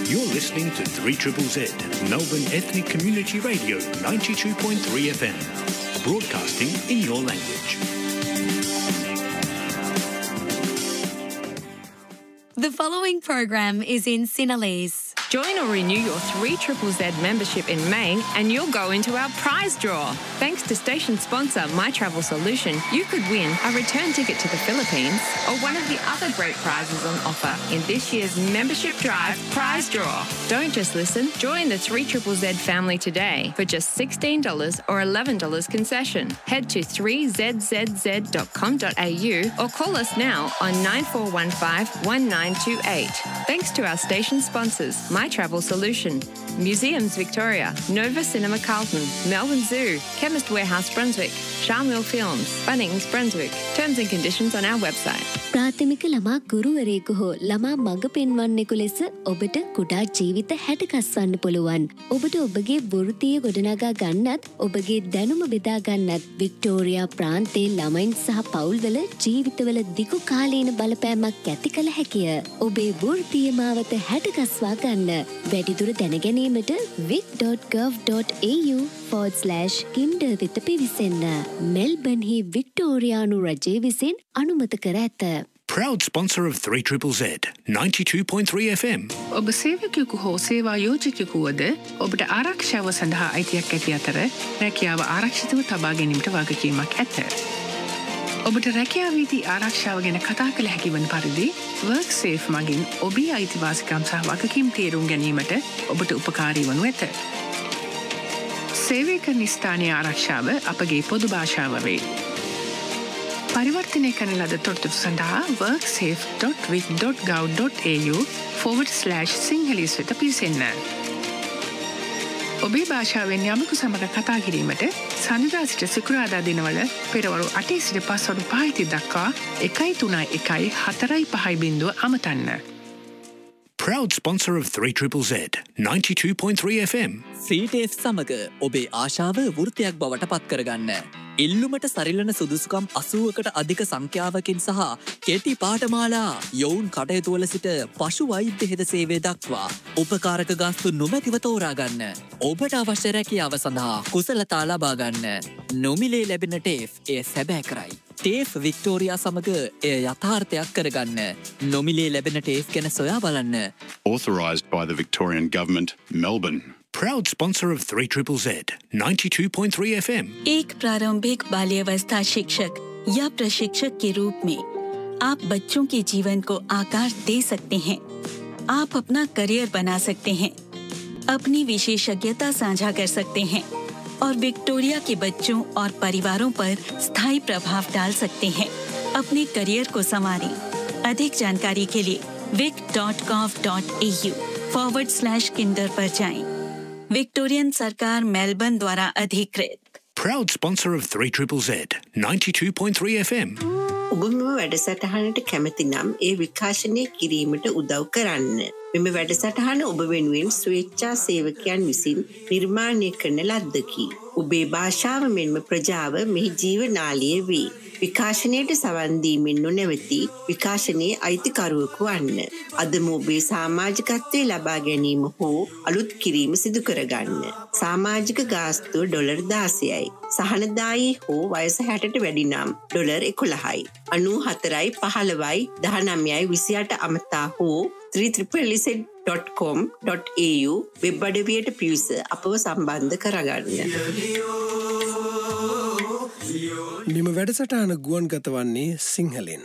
You're listening to 3ZZZ, Melbourne Ethnic Community Radio 92.3 FM, broadcasting in your language. The following program is in Sinhalese. Join or renew your 3ZZZ membership in May and you'll go into our prize draw. Thanks to station sponsor My Travel Solution, you could win a return ticket to the Philippines or one of the other great prizes on offer in this year's Membership Drive prize draw. Don't just listen, join the 3ZZZ family today for just $16 or $11 concession. Head to 3zzz.com.au or call us now on 9415 1928. Thanks to our station sponsors, My Travel Solution, Museums Victoria, Nova Cinema Carlton, Melbourne Zoo, Chemist Warehouse Brunswick, Sharmil Films, Bunnings Brunswick. Terms and conditions on our website. ප්‍රාථමික ළමා ගුරුවරයෙකු හෝ ළමා මඟ පෙන්වන්නෙකු ලෙස ඔබට කුඩා ජීවිත හැටකස්වන්න පුළුවන්. ඔබට ඔබගේ වෘත්තීය ගොඩනගා ගන්නත් ඔබගේ දැනුම බෙදා ගන්නත් වික්ටෝරියා ප්‍රාන්තයේ ළමයින් සහ පවුල්වල ජීවිතවල දිගු කාලීන බලපෑමක් ඇති කළ හැකිය. ඔබේ වෘත්තීය මාවත හැටකස්වා ගන්න. වැඩිදුර දැනගැනීමට vic.gov.au/kinder වෙත පිවිසෙන්න. මෙල්බර්න්හි වික්ටෝරියානු රජය විසින් අනුමත කර ඇත. Proud sponsor of 3ZZZ, 92.3 FM. ඔබ සේවකයෙකු හෝ සේවා යෝජකයෙකු වද ඔබට ආරක්ෂාව සඳහා අයිතියක් ඇති අතර රැකියාව ආරක්ෂිතව තබා ගැනීමට වගකීමක් ඇත. ඔබට රැකියාවේදී ආරක්ෂාව ගැන කතා කළ හැකි වන පරිදි WorkSafe මගින් ඔබේ අයිතිවාසිකම් සහ වගකීම් තේරුම් ගැනීමට ඔබට උපකාරී වනු ඇත. සේවක නිස්ථානයේ ආරක්ෂාව අපගේ පොදු භාෂාව වේ. පරිවර්තනය කරන ලද තොරතුරු සඳහා worksafe.vic.gov.au/sinhalese වෙත පිවිසෙන්න. ඔබේ භාෂාවෙන් යමකු සමග කතා කිරීමට සඳුදා සිට සිකුරාදා දිනවල පෙරවරු 8 සිට පස්වරු 5 දක්වා 131 අමතන්න. Proud sponsor of 3ZZZ, 92.3 FM. CTF සමග ඔබේ ආශාව වෘත්තයක් බවට පත් කරගන්න. ඉල්ලුමට සරිලන සුදුසුකම් 80කට අධික සංඛ්‍යාවකින් සහ කෙටි පාඨමාලා යොවුන් කටයුතුවල සිට පශු වෛද්‍ය හෙද සේවය දක්වා උපකාරක ගාස්තු නොමැතිව තෝරා ගන්න. ඔබට අවශ්‍ය රැකියාව සඳහා කුසලතා ලබා ගන්න. නොමිලේ ලැබෙන ටේෆ් එය සැබෑ කරයි. ටේෆ් වික්ටෝරියා සමග එය යථාර්ථයක් කරගන්න. නොමිලේ ලැබෙන ටේෆ් ගැන සොයා බලන්න. Authorised by the Victorian Government, Melbourne. Proud sponsor of 3ZZZ, 92.3 FM. एक प्रारंभिक बाल्यावस्था शिक्षक या प्रशिक्षक के रूप में आप बच्चों के जीवन को आकार दे सकते हैं. आप अपना करियर बना सकते हैं, अपनी विशेषज्ञता साझा कर सकते हैं और विक्टोरिया के बच्चों और परिवारों पर स्थायी प्रभाव डाल सकते हैं. अपने करियर को संवारें. अधिक जानकारी के लिए vic.gov.au/kinder पर जाएं. विक्टोरियन सरकार मेलबर्न द्वारा अधिकृत. Proud sponsor of 3ZZZ, 92.3 FM. ඔබ මෙම වැඩසටහනට කැමති නම් ඒ විකාශනය කිරීමට උදව් කරන්න. මෙම වැඩසටහන ඔබ වෙනුවෙන් ස්වේච්ඡා සේවකයන් විසින් නිර්මාණය කරන ලද්දකි. ඔබේ භාෂාව මෙන්ම ප්‍රජාව මෙහි ජීවනාලිය වේ. විකාශනයට සවන් දීමෙන් නොනැවති විකාශනයේ අයිතිකරුවෙකු වන්න. අදම ඔබේ සමාජිකත්වය ලබා ගැනීම හෝ අලුත් කිරීම සිදු කරගන්න. සමාජික ගාස්තුව $16යි. සහනදායී හෝ වයස 60ට වැඩි නම් $11යි. 94යි 15යි 19යි 28 අමතා හෝ 3ZZZ.com.au වෙබ් අඩවියට පිවිස අපව සම්බන්ධ කරගන්න. මෙම වැඩසටහන ගුවන්ගත වන්නේ සිංහලෙන්.